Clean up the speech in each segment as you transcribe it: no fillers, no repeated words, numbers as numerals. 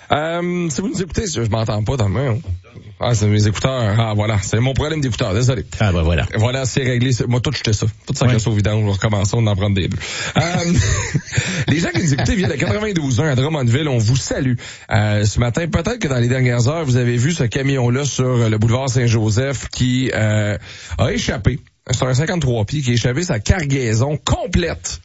Si vous nous écoutez, je m'entends pas dans le main. Ah, c'est mes écouteurs. Ah, voilà. C'est mon problème d'écouteurs. Désolé. Ah, ben voilà. Voilà, c'est réglé. Moi, tout, j'étais ça. Tout ça, grâce au vidange. On va recommencer, on en prend des deux. Les gens qui nous écoutez viennent de 92.1 à Drummondville. On vous salue. Ce matin, peut-être que dans les dernières heures, vous avez vu ce camion-là sur le boulevard Saint-Joseph qui a échappé. C'est un 53 pieds qui a échappé sa cargaison complète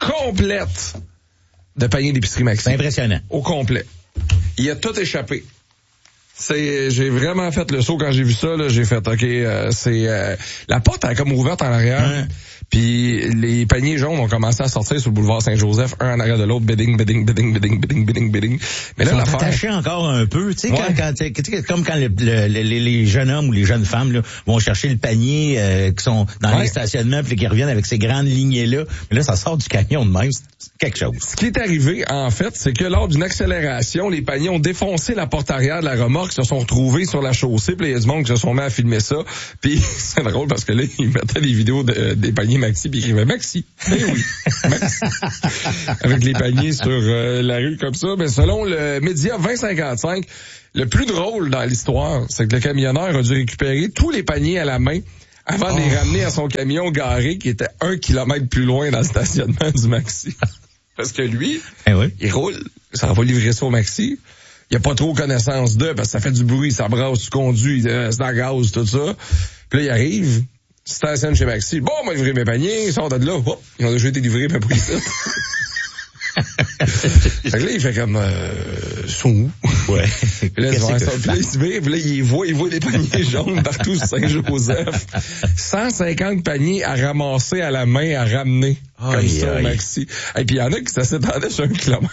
de paniers d'épicerie Maxi. C'est impressionnant. Au complet. Il a tout échappé. J'ai vraiment fait le saut quand j'ai vu ça, là. J'ai fait, la porte elle est comme ouverte en arrière. Puis les paniers jaunes ont commencé à sortir sur le boulevard Saint-Joseph, un en arrière de l'autre, bidding. Mais là, ils sont attachés encore un peu, tu sais, comme quand les jeunes hommes ou les jeunes femmes là, vont chercher le panier qui sont dans les stationnements puis qui reviennent avec ces grandes lignées-là. Mais là, ça sort du camion de même, c'est quelque chose. Ce qui est arrivé, en fait, c'est que lors d'une accélération, les paniers ont défoncé la porte arrière de la remorque, se sont retrouvés sur la chaussée, puis il y a du monde qui se sont mis à filmer ça. Puis c'est drôle parce que là, ils mettaient des vidéos des paniers Maxi, puis ils écrivaient Maxi. Eh oui, Maxi. Avec les paniers sur la rue comme ça. Mais selon le média 2055, le plus drôle dans l'histoire, c'est que le camionneur a dû récupérer tous les paniers à la main avant de les ramener à son camion garé qui était 1 kilomètre plus loin dans le stationnement du Maxi. Parce que lui, il roule, ça va livrer ça au Maxi. Il a pas trop connaissance d'eux parce que ça fait du bruit, ça brasse, tu conduis, c'est dans le gaz, tout ça. Puis là, il arrive, stationne chez Maxi. Bon, moi, livrer mes paniers, il sort de là. Oh, ils ont déjà été livrés, puis pris ça. Fait que là, il fait comme, sont où? Ouais. Puis là, il se vire, puis là, il voit des paniers jaunes partout sur Saint-Joseph. 150 paniers à ramasser à la main, à ramener. Comme ça, au Maxi. Et puis il y en a qui s'attendaient sur 1 kilomètre.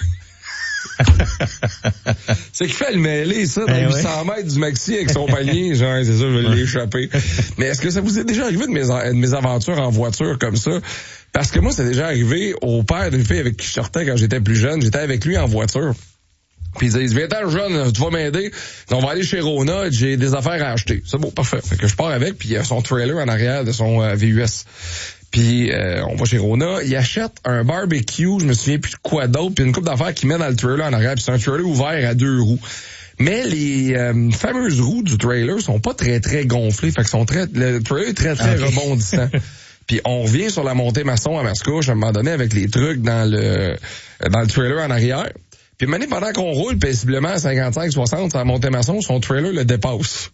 C'est qu'il fait le mêler, ça, dans 800 mètres du Maxi avec son panier. Genre, c'est ça, je vais l'échapper. Mais est-ce que ça vous est déjà arrivé de mes aventures en voiture comme ça? Parce que moi, c'est déjà arrivé au père d'une fille avec qui je sortais quand j'étais plus jeune. J'étais avec lui en voiture. Puis ils disent, viens-t'en jeune, tu vas m'aider. On va aller chez Rona, j'ai des affaires à acheter. C'est bon, parfait. Fait que je pars avec, puis il y a son trailer en arrière de son VUS. Puis on va chez Rona, il achète un barbecue, je me souviens plus de quoi d'autre, puis une couple d'affaires qu'il met dans le trailer en arrière, puis c'est un trailer ouvert à 2 roues. Mais les fameuses roues du trailer sont pas très très gonflées, fait que le trailer est très très rebondissant. Puis on revient sur la montée maçon à Mascouche à un moment donné avec les trucs dans le trailer en arrière. Puis maintenant, pendant qu'on roule paisiblement à 55-60 sur la montée maçon, son trailer le dépasse.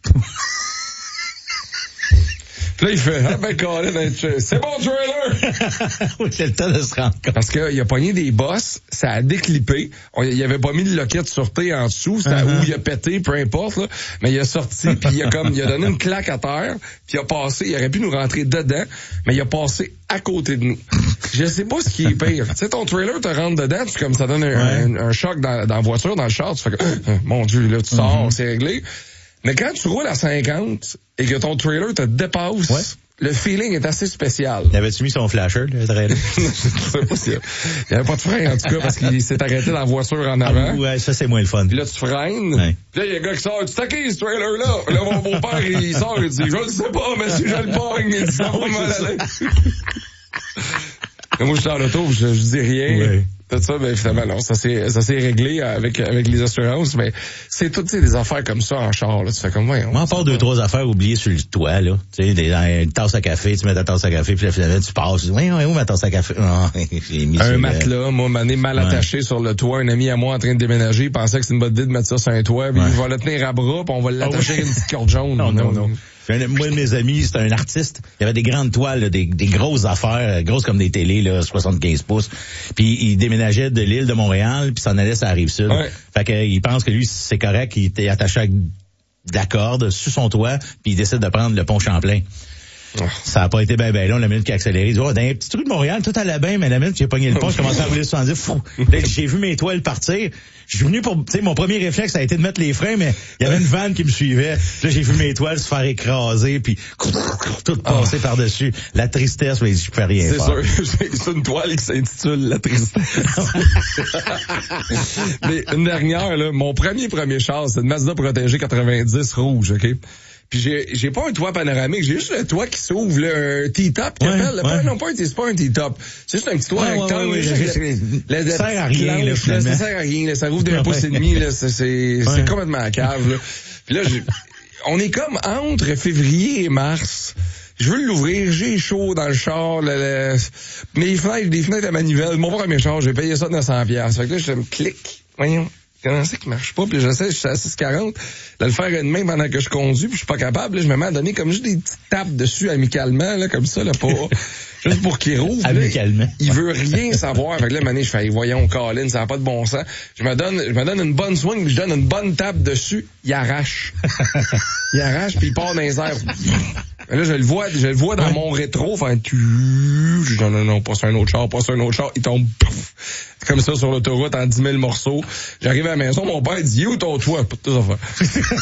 Puis là, il fait, Colin, c'est bon trailer! Oui, c'est le temps de se rendre compte. Parce qu'il a pogné des bosses, ça a déclippé. Il avait pas mis de loquette sûreté en dessous, ou il a pété, peu importe, là. Mais il a sorti, puis il a donné une claque à terre, puis il a passé, il aurait pu nous rentrer dedans, mais il a passé à côté de nous. Je sais pas ce qui est pire. Tu sais, ton trailer te rentre dedans, comme ça donne un choc dans la voiture, dans le char, tu fais que, mon Dieu, là, tu sors, c'est réglé. Mais quand tu roules à 50 et que ton trailer te dépasse, le feeling est assez spécial. Avais-tu mis son flasher, le trailer? C'est pas sûr. Il n'y avait pas de frein, en tout cas, parce qu'il s'est arrêté dans la voiture en avant. Ouais, ça, c'est moins le fun. Puis là, tu freines. Ouais. Puis là, il y a un gars qui sort. Tu t'acquises, ce trailer-là. Puis là, mon beau-père, il sort, il dit, je le sais pas, mais si je le pogne, il dit, ça va mal aller. Moi, je suis dans l'auto, je dis rien. Ouais. Tout ça, ben finalement, non, ça s'est réglé avec les assurances, mais c'est toutes des affaires comme ça en char, là. Tu fais comme, ouais. Moi, à part 2-3 affaires oubliées sur le toit, là. Tu sais, une tasse à café, tu mets ta tasse à café, puis là, finalement, tu passes. Tu dis, oui, où ma tasse à café? Oh, j'ai mis un matelas, moi, mal attaché sur le toit. Un ami à moi en train de déménager, il pensait que c'est une bonne idée de mettre ça sur un toit, puis il va le tenir à bras, puis on va l'attacher avec une petite corde jaune. Non. Moi, de mes amis, c'était un artiste. Il y avait des grandes toiles, là, des grosses affaires, grosses comme des télés, là, 75 pouces. Puis il déménageait de l'île de Montréal, puis s'en allait sur la Rive-Sud. Ouais. Fait que il pense que lui, c'est correct, il était attaché avec de la corde sur son toit, puis il décide de prendre le pont Champlain. Ça a pas été ben long, la minute qui a accéléré. Il dit, dans un petit truc de Montréal, tout allait bien, mais la minute j'ai pogné le pont, je commençais à rouler 70, fou. Là, j'ai vu mes toiles partir. Je suis venu pour, tu sais, mon premier réflexe, ça a été de mettre les freins, mais il y avait une vanne qui me suivait. Là, j'ai vu mes toiles se faire écraser, puis tout passer par-dessus. La tristesse, mais je peux rien faire. C'est sûr, c'est une toile qui s'intitule La tristesse. Mais une dernière, là, mon premier char, c'est une Mazda Protégé 90 rouge, OK? Puis j'ai pas un toit panoramique, j'ai juste le toit qui s'ouvre, là, un T-top qui appelle. Non, c'est pas un T-top. C'est juste un petit toit rectangle. Ça sert à rien, là, ça sert à rien, là. Ça rouvre d'un pouce et demi, là. C'est complètement à cave, là. Puis là, on est comme entre février et mars. Je veux l'ouvrir, j'ai chaud dans le char, les fenêtres à manivelle. Mon premier char, j'ai payé ça 900$. Fait que là, je me clique. Voyons. Comment c'est qui marche pas? Puis je sais, je suis à 6,40. Là, le faire une main pendant que je conduis, puis je suis pas capable. Là, je me mets à donner comme juste des petites tapes dessus amicalement, là, comme ça, là, juste pour qu'il rouvre. Amicalement. Là, il veut rien savoir. Fait que là, mané, je fais, voyons, Colin, ça n'a pas de bon sens. Je me donne une bonne swing, puis je donne une bonne tape dessus. Il arrache. Il arrache, puis il part dans les airs. Là, je le vois dans mon rétro, faire je dis non, pas sur un autre char, il tombe comme ça sur l'autoroute en 10 000 morceaux. J'arrive à la maison, mon père dit, où ton toit? Pas de tout ça faire.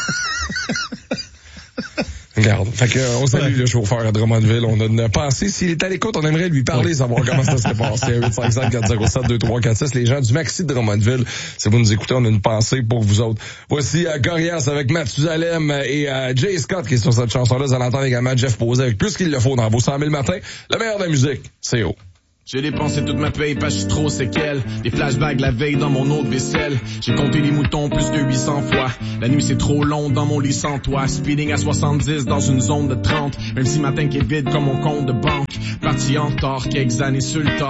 Regarde. Fait que, on salue le chauffeur à Drummondville. On a une pensée. S'il est à l'écoute, on aimerait lui parler, savoir comment ça s'est passé. 855-407-2346. Les gens du Maxi de Drummondville, si vous nous écoutez, on a une pensée pour vous autres. Voici Gorillaz avec Mathusalem et Jay Scott qui est sur cette chanson-là. Vous allez entendre également Jeff Posey avec plus qu'il le faut dans vos 100 000 matins. Le meilleur de la musique, c'est haut. J'ai dépensé toute ma paye parce que je suis trop séquelle. Des flashbacks la veille dans mon eau de vaisselle. J'ai compté les moutons plus de 800 fois. La nuit c'est trop long dans mon lit sans toi. Speeding à 70 dans une zone de 30. Même si ma tank est vide comme mon compte de banque. Parti en retard quelques années sur le tas.